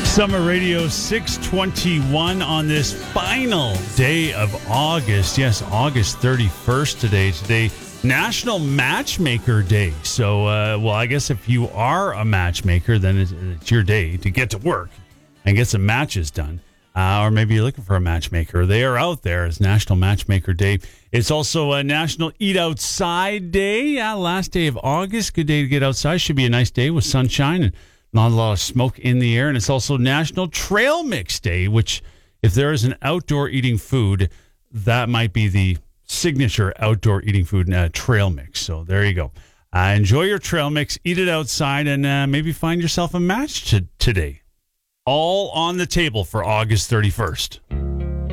Summer Radio 621 on this final day of August. Yes, August 31st today. National Matchmaker Day. So, I guess if you are a matchmaker, then it's your day to get to work and get some matches done. Or maybe you're looking for a matchmaker. They are out there. It's National Matchmaker Day. It's also a National Eat Outside Day. Last day of August. Good day to get outside. Should be a nice day with sunshine and not a lot of smoke in the air. And it's also National Trail Mix Day, which if there is an outdoor eating food, that might be the signature outdoor eating food, trail mix. So there you go. Enjoy your trail mix, eat it outside, and maybe find yourself a match today. All on the table for August 31st.